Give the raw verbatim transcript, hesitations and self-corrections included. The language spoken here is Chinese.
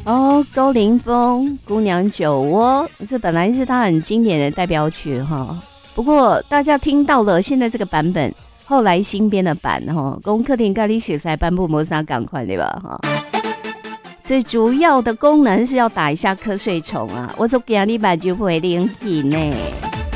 哦，高凌风《姑娘酒窝》，这本来是他很经典的代表曲哈。不过大家听到了现在这个版本，后来新编的版哈，跟客厅咖喱写才颁布摩萨赶快对吧哈？最主要的功能是要打一下瞌睡虫啊，我做今日目睭就会灵起呢。